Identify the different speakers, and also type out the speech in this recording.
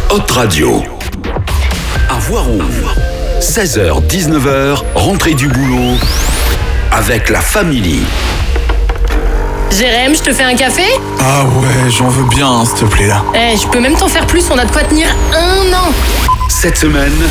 Speaker 1: Hot Radio. À Voiron, 16h-19h, rentrée du boulot avec la famille.
Speaker 2: Jérém, je te fais un café ?
Speaker 3: Ah ouais, j'en veux bien, s'il te plaît là.
Speaker 2: Je peux même t'en faire plus, on a de quoi tenir 1 an.
Speaker 1: Cette semaine,